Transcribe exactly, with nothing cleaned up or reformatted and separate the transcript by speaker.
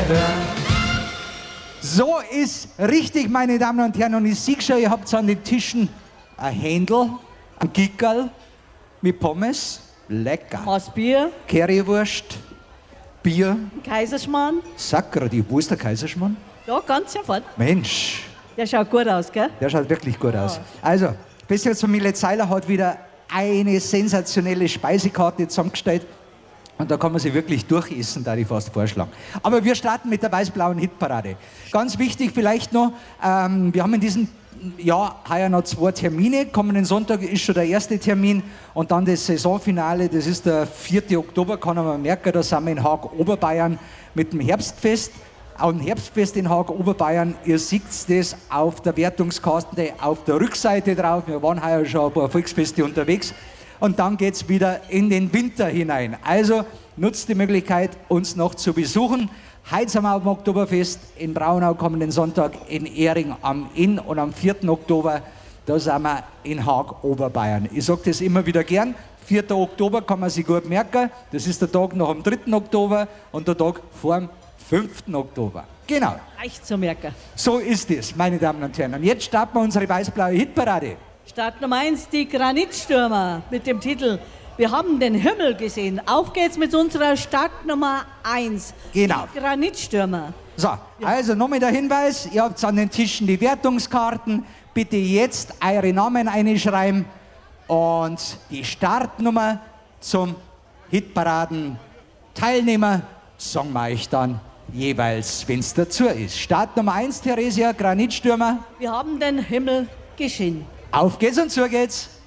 Speaker 1: So ist richtig, meine Damen und Herren. Und ich sehe schon, ihr habt an den Tischen ein Händel, ein Gickerl mit Pommes. Lecker.
Speaker 2: Was Bier,
Speaker 1: Currywurst, Bier.
Speaker 2: Kaiserschmarrn.
Speaker 1: Sackradi, wo ist der Kaiserschmarrn?
Speaker 2: Ja, ganz sofort.
Speaker 1: Mensch,
Speaker 2: Der schaut gut aus, gell?
Speaker 1: der schaut wirklich gut aus. Also, Festivalsfamilie Zeiler hat wieder eine sensationelle Speisekarte zusammengestellt. Und da kann man sich wirklich durchessen, da ich fast vorschlagen. Aber wir starten mit der weiß-blauen Hitparade. Ganz wichtig vielleicht noch, ähm, wir haben in diesem Jahr heuer noch zwei Termine. Kommenden Sonntag ist schon der erste Termin und dann das Saisonfinale, das ist der vierte Oktober, kann man merken, da sind wir in Haag, Oberbayern mit dem Herbstfest. Auch ein Herbstfest in Haag, Oberbayern, ihr seht das auf der Wertungskarte, auf der Rückseite drauf. Wir waren heuer schon ein paar Volksfeste unterwegs. Und dann geht es wieder in den Winter hinein. Also nutzt die Möglichkeit, uns noch zu besuchen. Heute sind wir auf dem Oktoberfest in Braunau kommenden Sonntag, in Ehring am Inn und am vierten Oktober, da sind wir in Haag, Oberbayern. Ich sage das immer wieder gern, vierter Oktober kann man sich gut merken, das ist der Tag nach dem dritten Oktober und der Tag vor dem fünften Oktober. Genau.
Speaker 2: Leicht zu merken.
Speaker 1: So ist es, meine Damen und Herren. Und jetzt starten wir unsere weiß-blaue Hitparade.
Speaker 2: Start Nummer eins, die Granitstürmer mit dem Titel Wir haben den Himmel gesehen. Auf geht's mit unserer Start Nummer eins.
Speaker 1: Genau.
Speaker 2: Die Granitstürmer.
Speaker 1: So, also nochmal der Hinweis, ihr habt an den Tischen die Wertungskarten. Bitte jetzt eure Namen einschreiben und die Startnummer zum Hitparaden-Teilnehmer sagen wir euch dann jeweils, wenn es dazu ist. Start Nummer eins, Theresia, Granitstürmer.
Speaker 2: Wir haben den Himmel gesehen.
Speaker 1: Auf geht's und zu geht's.